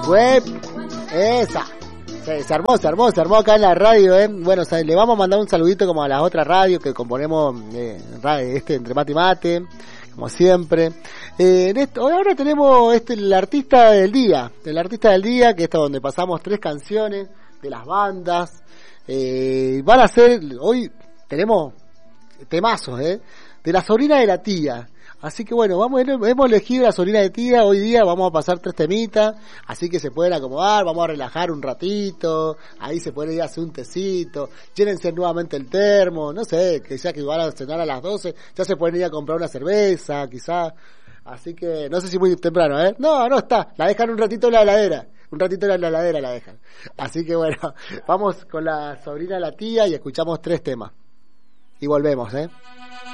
Web, esa. Se armó acá en la radio, Bueno, o sea, le vamos a mandar un saludito como a las otras radios que componemos entre mate y mate, como siempre. Ahora tenemos el artista del día, que es donde pasamos 3 canciones de las bandas. Van a ser, hoy tenemos temazos, de la sobrina de la tía. Así que bueno, hemos elegido la sobrina de tía. Hoy día vamos a pasar 3 temitas, así que se pueden acomodar, vamos a relajar un ratito, ahí se pueden ir a hacer un tecito, llénense nuevamente el termo, no sé, que ya que van a cenar a las 12, ya se pueden ir a comprar una cerveza, quizás. Así que no sé si muy temprano, No está, la dejan un ratito en la heladera. La dejan. Así que bueno, vamos con la sobrina de la tía y escuchamos 3 temas. Y volvemos,